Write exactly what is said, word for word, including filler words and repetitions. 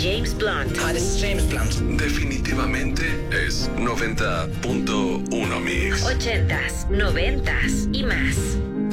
James Blunt. Hi, this is James Blunt. Definitivamente es noventa punto uno Mix. Ochentas, noventas y más.